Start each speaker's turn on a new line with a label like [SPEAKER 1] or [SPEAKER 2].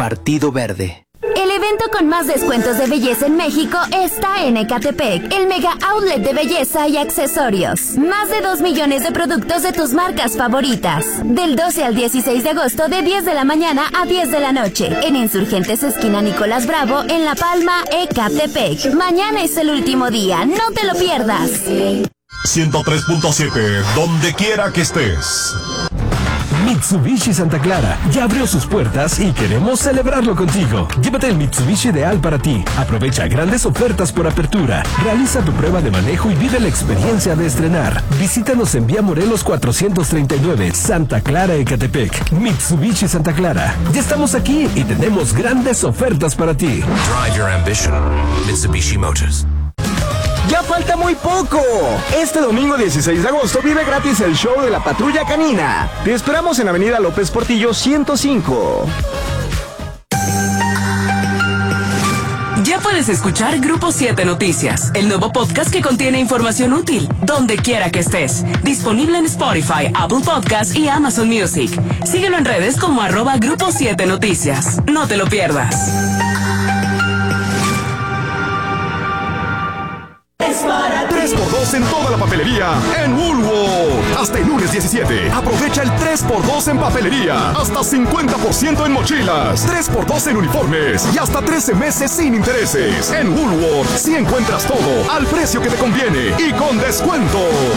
[SPEAKER 1] Partido Verde.
[SPEAKER 2] El evento con más descuentos de belleza en México está en Ecatepec, el mega outlet de belleza y accesorios. Más de 2 millones de productos de tus marcas favoritas. Del 12 al 16 de agosto de 10 de la mañana a 10 de la noche. En Insurgentes esquina Nicolás Bravo, en La Palma, Ecatepec. Mañana es el último día, no te lo pierdas.
[SPEAKER 3] 103.7, donde quiera que estés.
[SPEAKER 4] Mitsubishi Santa Clara ya abrió sus puertas y queremos celebrarlo contigo. Llévate el Mitsubishi ideal para ti. Aprovecha grandes ofertas por apertura. Realiza tu prueba de manejo y vive la experiencia de estrenar. Visítanos en Vía Morelos 439, Santa Clara, Ecatepec. Mitsubishi Santa Clara. Ya estamos aquí y tenemos grandes ofertas para ti.
[SPEAKER 5] Drive your ambition. Mitsubishi Motors.
[SPEAKER 6] ¡Ya falta muy poco! Este domingo 16 de agosto vive gratis el show de la Patrulla Canina. Te esperamos en Avenida López Portillo 105.
[SPEAKER 7] Ya puedes escuchar Grupo 7 Noticias, el nuevo podcast que contiene información útil, donde quiera que estés. Disponible en Spotify, Apple Podcasts y Amazon Music. Síguelo en redes como @Grupo 7 Noticias. No te lo pierdas.
[SPEAKER 3] 3x2 en toda la papelería en Woolworth. Hasta el lunes 17. Aprovecha el 3x2 en papelería. Hasta 50% en mochilas. 3x2 en uniformes. Y hasta 13 meses sin intereses. En Woolworth, si encuentras todo al precio que te conviene y con descuento.